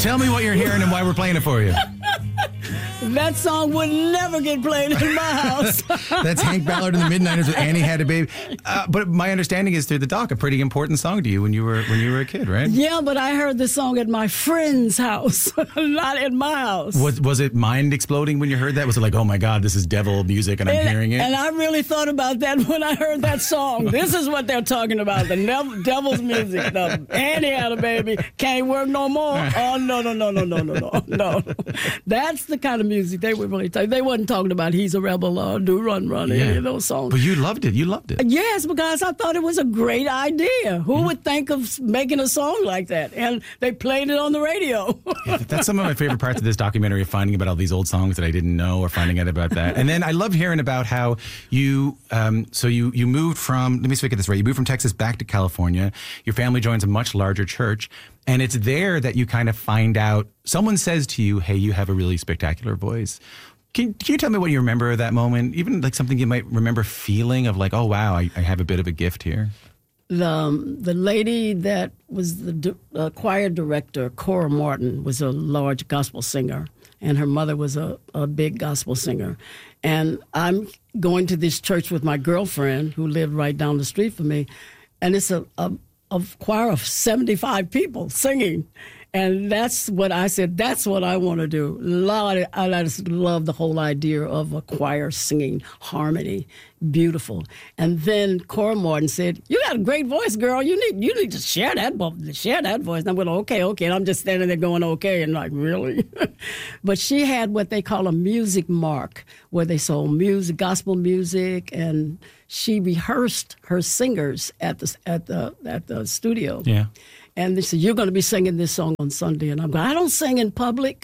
Tell me what you're hearing and why we're playing it for you. That song would never get played in my house. That's Hank Ballard and the Midnighters with Annie Had a Baby. But my understanding is through the doc, a pretty important song to you when you were a kid, right? Yeah, but I heard the song at my friend's house, not at my house. Was it mind exploding when you heard that? Was it like, oh my God, this is devil music and I'm hearing it? And I really thought about that when I heard that song. This is what they're talking about, the devil's music. The Annie Had a Baby, can't work no more. Oh, no. That's the kind of music they were really talking. They wasn't talking about he's a rebel or do run, any of those songs. But you loved it. You loved it. Yes, because I thought it was a great idea. Who would think of making a song like that? And they played it on the radio. Yeah, that's some of my favorite parts of this documentary, finding about all these old songs that I didn't know or finding out about that. And then I love hearing about how you moved from, let me just get this right, you moved from Texas back to California. Your family joins a much larger church. And it's there that you kind of find out, someone says to you, hey, you have a really spectacular voice. Can you tell me what you remember of that moment? Even like something you might remember feeling of like, oh, wow, I have a bit of a gift here. The lady that was the choir director, Cora Martin, was a large gospel singer, and her mother was a big gospel singer. And I'm going to this church with my girlfriend who lived right down the street from me, and it's a choir of 75 people singing. And that's what I said, that's what I want to do. I just love the whole idea of a choir singing harmony. Beautiful. And then Cora Martin said, you got a great voice, girl. You need to share that voice. And I went, okay. And I'm just standing there going, okay. And like, really? But she had what they call a music mark, where they sold music, gospel music, and she rehearsed her singers at the studio. Yeah. And they said, you're going to be singing this song on Sunday. And I'm going, I don't sing in public.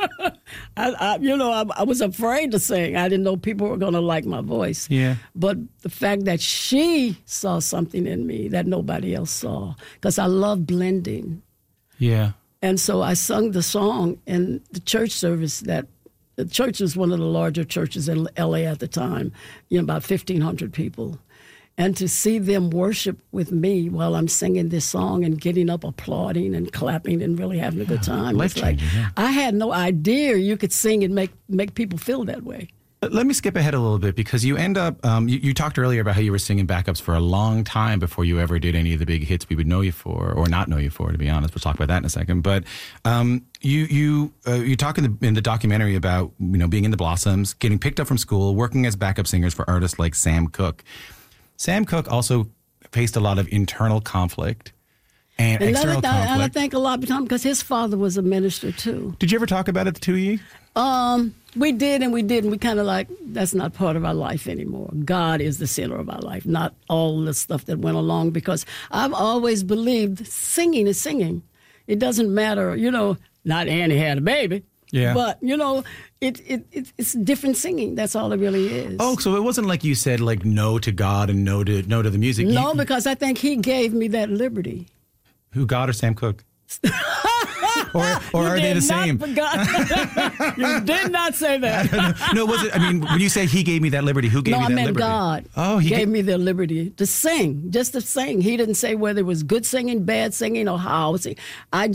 I was afraid to sing. I didn't know people were going to like my voice. Yeah. But the fact that she saw something in me that nobody else saw, because I love blending. Yeah. And so I sung the song in the church service the church was one of the larger churches in L.A. at the time, about 1,500 people. And to see them worship with me while I'm singing this song and getting up, applauding and clapping and really having a good time. It's like, I had no idea you could sing and make people feel that way. Let me skip ahead a little bit, because you end up, you talked earlier about how you were singing backups for a long time before you ever did any of the big hits we would know you for, or not know you for, to be honest. We'll talk about that in a second. But you talk in the documentary about being in the Blossoms, getting picked up from school, working as backup singers for artists like Sam Cooke. Sam Cooke also faced a lot of internal conflict and external conflict. And I think a lot of time because his father was a minister too. Did you ever talk about it, the two of you? We did and we didn't. We kind of like, that's not part of our life anymore. God is the center of our life, not all the stuff that went along, because I've always believed singing is singing. It doesn't matter, not Annie Had a Baby. Yeah. But, it's different singing. That's all it really is. Oh, so it wasn't like you said, like, no to God and no to the music. No, because I think he gave me that liberty. Who, God or Sam Cooke? or are they the same? You did not say that. No, was it? I mean, when you say he gave me that liberty, who gave me that liberty? No, I meant God. Oh, he gave me the liberty to sing, just to sing. He didn't say whether it was good singing, bad singing, or how I was singing.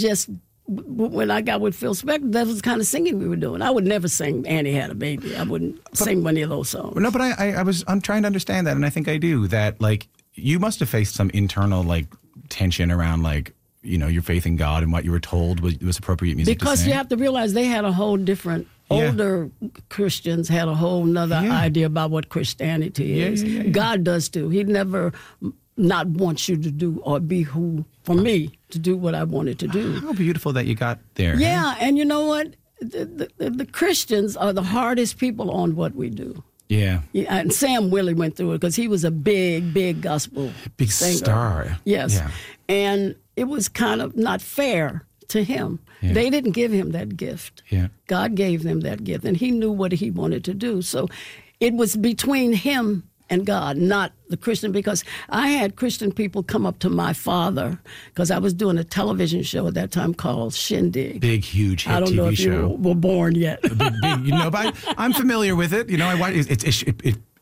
When I got with Phil Spector, that was the kind of singing we were doing. I would never sing Annie Had a Baby. I wouldn't sing any of those songs. No, but I'm trying to understand that, and I think I do. That, like, you must have faced some internal, like, tension around, like, your faith in God and what you were told was appropriate music to sing. Because you have to realize they had a whole different, older Christians had a whole nother idea about what Christianity is. Yeah. God does too. He never not wants you to do or be for me to do what I wanted to do. How beautiful that you got there. Yeah, and you know what? The Christians are the hardest people on what we do. Yeah. And Sam Willie went through it because he was a big gospel singer. Star. Yes. Yeah. And it was kind of not fair to him. Yeah. They didn't give him that gift. Yeah. God gave them that gift, and he knew what he wanted to do. So it was between him and God, not the Christian, because I had Christian people come up to my father because I was doing a television show at that time called Shindig. Big, huge hit TV show. I don't know if you were born yet. Big, but I'm familiar with it. It's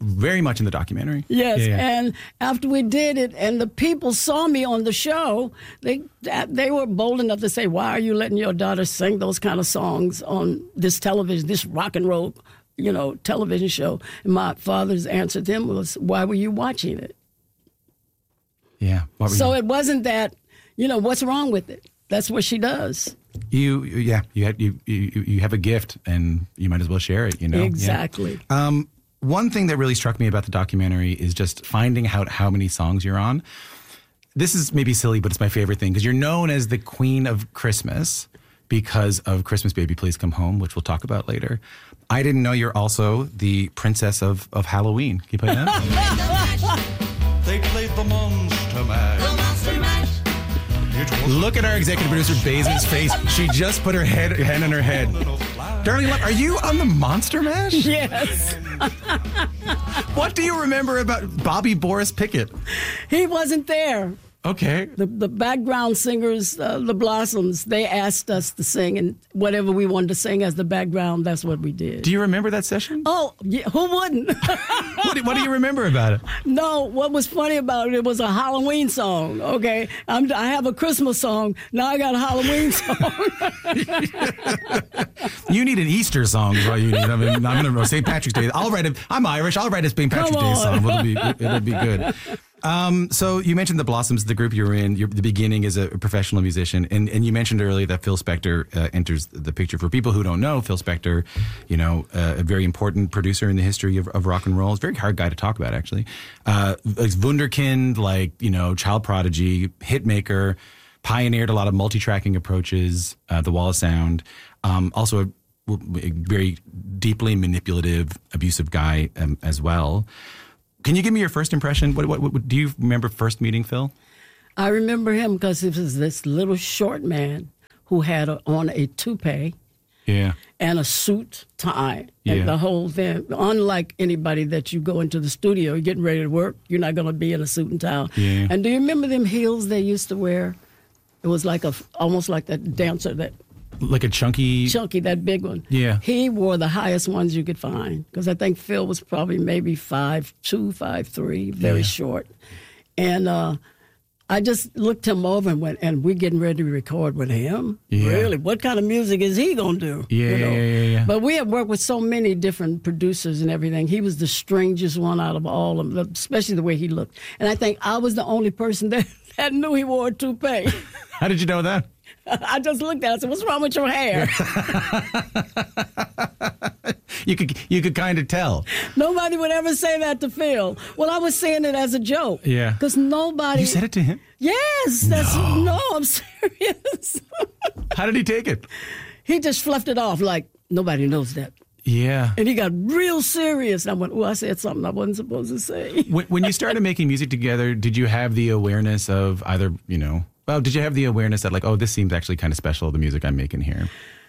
very much in the documentary. Yes, Yeah, yeah. and after we did it, and the people saw me on the show, they were bold enough to say, "Why are you letting your daughter sing those kind of songs on this television, this rock and roll, television show?" And my father's answer to them was, "Why were you watching it?" Yeah. So it wasn't that, what's wrong with it? That's what she does. You have a gift, and you might as well share it. Exactly. Yeah. One thing that really struck me about the documentary is just finding out how many songs you're on. This is maybe silly, but it's my favorite thing because you're known as the Queen of Christmas because of Christmas Baby Please Come Home, which we'll talk about later. I didn't know you're also the Princess of Halloween. Can you play that? They played the Monster Mash. The Monster Mash. Look at our executive producer, Basil's face. She just put her hand on her head. Darlene Love, are you on the Monster Mash? Yes. What do you remember about Bobby Boris Pickett? He wasn't there. Okay. The background singers, the Blossoms, they asked us to sing, and whatever we wanted to sing as the background, that's what we did. Do you remember that session? Oh, yeah, who wouldn't? What do you remember about it? No, what was funny about it was a Halloween song, okay? I have a Christmas song, now I got a Halloween song. You need an Easter song is what you need. I mean, I'm going to St. Patrick's Day. I'm Irish. I'll write a St. Patrick's Day song. It'll be good. So you mentioned the Blossoms, the group you're in. The beginning as a professional musician, and you mentioned earlier that Phil Spector enters the picture. For people who don't know, Phil Spector, a very important producer in the history of rock and roll. He's a very hard guy to talk about, actually. Wunderkind, child prodigy, hit maker, pioneered a lot of multi-tracking approaches, the Wall of Sound. Also a very deeply manipulative, abusive guy as well. Can you give me your first impression? What do you remember first meeting Phil? I remember him because he was this little short man who had on a toupee and a suit tie and the whole thing. Unlike anybody that you go into the studio, you're getting ready to work, you're not going to be in a suit and tie. Yeah. And do you remember them heels they used to wear? It was almost like that dancer that... Like a chunky, that big one. Yeah. He wore the highest ones you could find because I think Phil was probably maybe 5'2", 5'3", very short. And I just looked him over and went, and we're getting ready to record with him? Yeah. Really? What kind of music is he going to do? Yeah. But we have worked with so many different producers and everything. He was the strangest one out of all of them, especially the way he looked. And I think I was the only person that knew he wore a toupee. How did you know that? I just looked at it and said, "What's wrong with your hair?" You could kind of tell. Nobody would ever say that to Phil. Well, I was saying it as a joke. Yeah. Because nobody... You said it to him? Yes. No, I'm serious. How did he take it? He just fluffed it off like, nobody knows that. Yeah. And he got real serious. And I went, I said something I wasn't supposed to say. When you started making music together, did you have the awareness of either, did you have the awareness that this seems actually kind of special, the music I'm making here?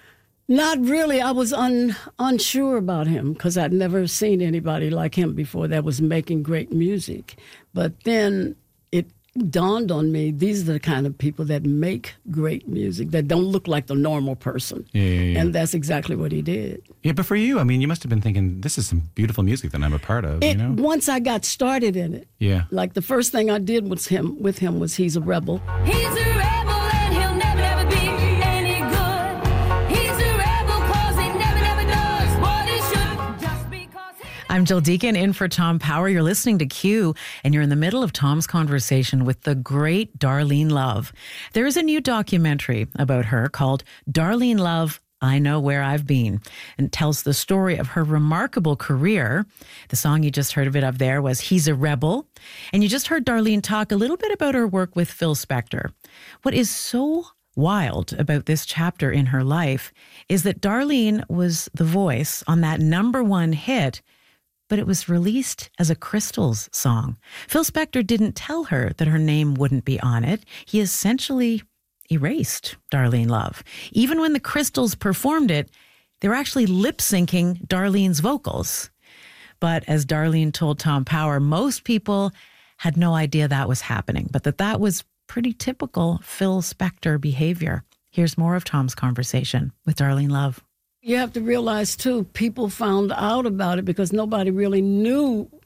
Not really. I was unsure about him because I'd never seen anybody like him before that was making great music. But then it dawned on me, these are the kind of people that make great music, that don't look like the normal person. Yeah. And that's exactly what he did. Yeah, but for you, you must have been thinking, this is some beautiful music that I'm a part of, Once I got started in it. Yeah. Like the first thing I did with him was He's a Rebel. He's a rebel and he'll never be any good. He's a rebel cause he never does what he should. Just because I'm Jill Deacon in for Tom Power. You're listening to Q, and you're in the middle of Tom's conversation with the great Darlene Love. There is a new documentary about her called Darlene Love, I Know Where I've Been, and tells the story of her remarkable career. The song you just heard a bit of there was He's a Rebel. And you just heard Darlene talk a little bit about her work with Phil Spector. What is so wild about this chapter in her life is that Darlene was the voice on that #1 hit, but it was released as a Crystals song. Phil Spector didn't tell her that her name wouldn't be on it. He essentially erased Darlene Love. Even when the Crystals performed it, they were actually lip-syncing Darlene's vocals. But as Darlene told Tom Power, most people had no idea that was happening, but that was pretty typical Phil Spector behavior. Here's more of Tom's conversation with Darlene Love. You have to realize, too, people found out about it because nobody really knew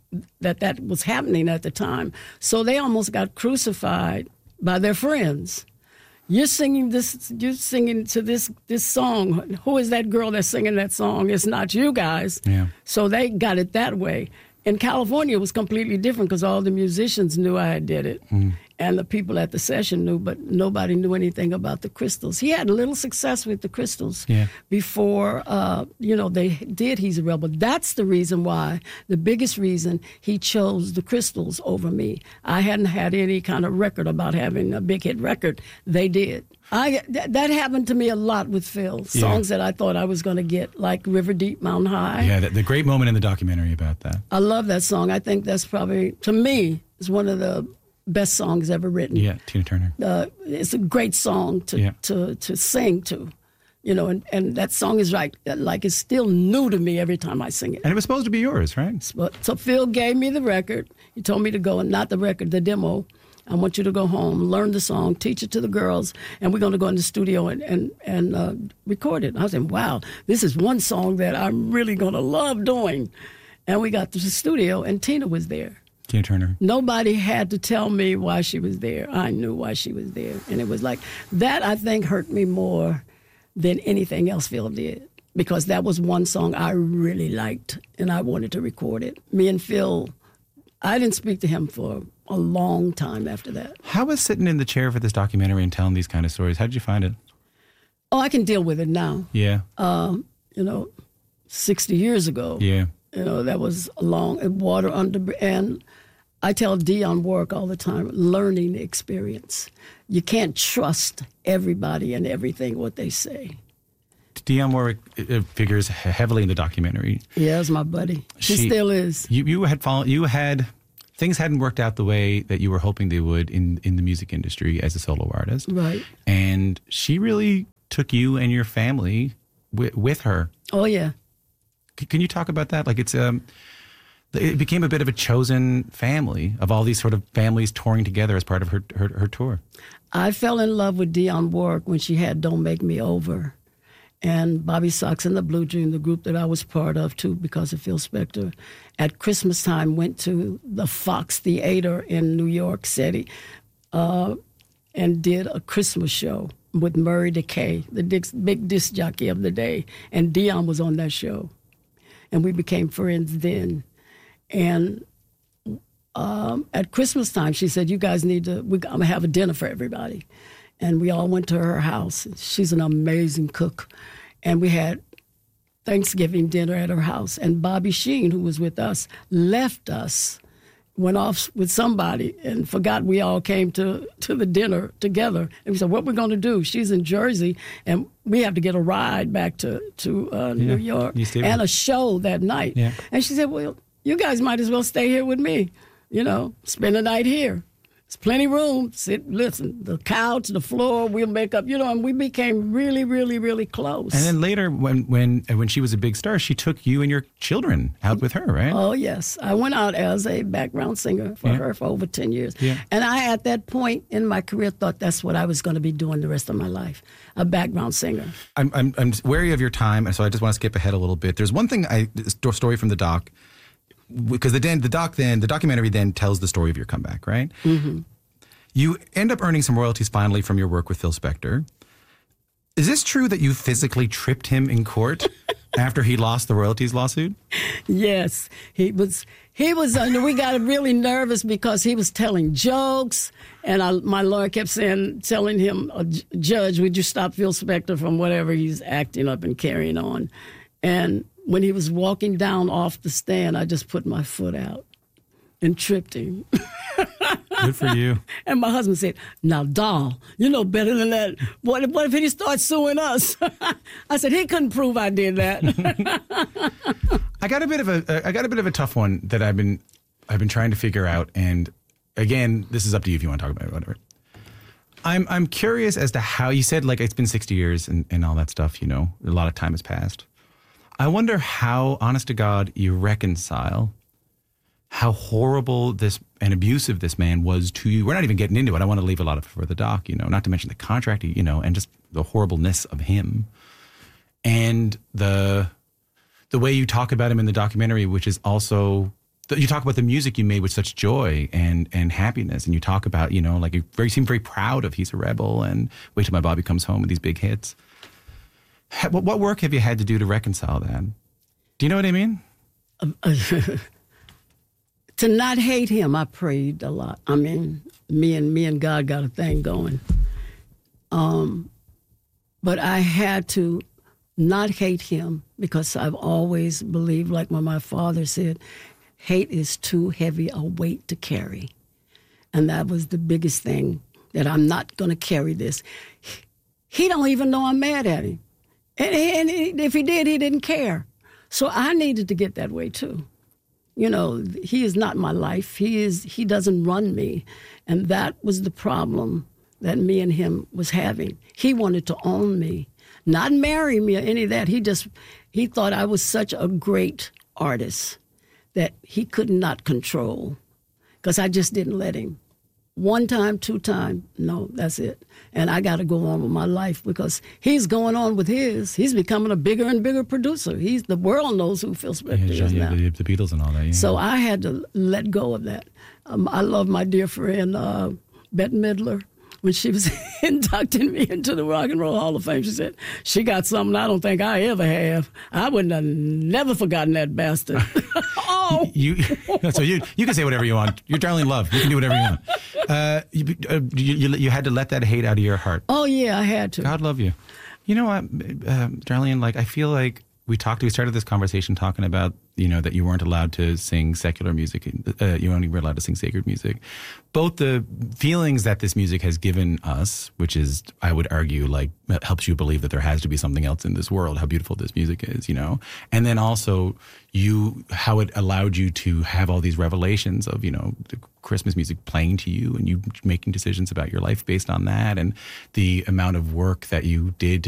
that was happening at the time. So they almost got crucified by their friends. You're singing to this song. Who is that girl that's singing that song? It's not you guys. Yeah. So they got it that way. In California, it was completely different because all the musicians knew I did it. And the people at the session knew, but nobody knew anything about the Crystals. He had a little success with the Crystals before, they did He's a Rebel. That's the reason why, the biggest reason he chose the Crystals over me. I hadn't had any kind of record about having a big hit record. They did. That happened to me a lot with Phil. Songs that I thought I was going to get, like River Deep, Mountain High. Yeah, the great moment in the documentary about that. I love that song. I think that's probably, to me, is one of the best songs ever written. Yeah, Tina Turner. It's a great song to sing to, and that song is like it's still new to me every time I sing it. And it was supposed to be yours, right? So Phil gave me the record. He told me to go, and not the record, the demo. I want you to go home, learn the song, teach it to the girls, and we're going to go in the studio and record it. I was saying, wow, this is one song that I'm really going to love doing. And we got to the studio, and Tina was there. Tina Turner. Nobody had to tell me why she was there. I knew why she was there. And it was like, that I think hurt me more than anything else Phil did. Because that was one song I really liked, and I wanted to record it. Me and Phil, I didn't speak to him for a long time after that. How was sitting in the chair for this documentary and telling these kind of stories? How did you find it? Oh, I can deal with it now. Yeah. 60 years ago. Yeah. That was a long water under, and I tell Dionne Warwick all the time, learning experience. You can't trust everybody and everything what they say. Dionne Warwick figures heavily in the documentary. Yeah, it's my buddy. She still is. You had things hadn't worked out the way that you were hoping they would in the music industry as a solo artist. Right. And she really took you and your family with her. Oh, yeah. Can you talk about that? Like it became a bit of a chosen family of all these sort of families touring together as part of her tour. I fell in love with Dionne Warwick when she had Don't Make Me Over. And Bobby Sox and the Blue Dream, the group that I was part of, too, because of Phil Spector, at Christmas time went to the Fox Theater in New York City and did a Christmas show with Murray Decay, the big disc jockey of the day. And Dionne was on that show. And we became friends then. And at Christmas time, she said, you guys I'm going to have a dinner for everybody. And we all went to her house. She's an amazing cook. And we had Thanksgiving dinner at her house. And Bobby Sheen, who was with us, left us, went off with somebody and forgot we all came to the dinner together. And we said, what we're going to do? She's in Jersey, and we have to get a ride back to New York and a show that night. Yeah. And she said, well, you guys might as well stay here with me, spend the night here. There's plenty of room. Listen, the couch, the floor, we'll make up, and we became really, really, really close. And then later, when she was a big star, she took you and your children out with her, right? Oh, yes. I went out as a background singer for her for over 10 years. Yeah. And I, at that point in my career, thought that's what I was going to be doing the rest of my life, a background singer. I'm wary of your time, and so I just want to skip ahead a little bit. There's one thing, story from the doc, because the documentary then tells the story of your comeback, right? Mm-hmm. You end up earning some royalties finally from your work with Phil Spector. Is this true that you physically tripped him in court after he lost the royalties lawsuit? Yes, he was. We got really nervous because he was telling jokes, and my lawyer kept telling him, "Judge, would you stop Phil Spector from whatever he's acting up and carrying on?" And when he was walking down off the stand, I just put my foot out and tripped him. Good for you. And my husband said, now, doll, you know better than that. What if he starts suing us? I said, he couldn't prove I did that. I got a bit of a tough one that I've been trying to figure out. And again, this is up to you if you want to talk about it, whatever. I'm curious as to how you said, like, it's been 60 years and all that stuff, a lot of time has passed. I wonder how, honest to God, you reconcile how horrible and abusive this man was to you. We're not even getting into it. I want to leave a lot of it for the doc, not to mention the contract, and just the horribleness of him. And the way you talk about him in the documentary, which is also you talk about the music you made with such joy and happiness, and you talk about, you know, like you seem very proud of He's a Rebel and Wait Till My Bobby Comes Home and these big hits. What work have you had to do to reconcile that? Do you know what I mean? To not hate him, I prayed a lot. I mean, me and God got a thing going. But I had to not hate him because I've always believed, like when my father said, hate is too heavy a weight to carry. And that was the biggest thing, that I'm not going to carry this. He don't even know I'm mad at him. And if he did, he didn't care. So I needed to get that way too. You know, he is not my life. He doesn't run me. And that was the problem that me and him was having. He wanted to own me, not marry me or any of that. He thought I was such a great artist that he could not control, because I just didn't let him. One time, two time, no, that's it. And I got to go on with my life because he's going on with his. He's becoming a bigger and bigger producer. The world knows who Phil Spector is now. The Beatles and all that. Yeah. So I had to let go of that. I love my dear friend Bette Midler. When she was inducting me into the Rock and Roll Hall of Fame, she said, she got something I don't think I ever have. I wouldn't have never forgotten that bastard. Oh! So you can say whatever you want. You're Darlene Love. You can do whatever you want. You had to let that hate out of your heart. Oh, yeah, I had to. God love you. You know what, Darlene, like, I feel like we started this conversation talking about, you know, that you weren't allowed to sing secular music. You only were allowed to sing sacred music. Both the feelings that this music has given us, which is, I would argue, like, helps you believe that there has to be something else in this world, how beautiful this music is, you know? And then also how it allowed you to have all these revelations of, you know, the Christmas music playing to you and you making decisions about your life based on that, and the amount of work that you did to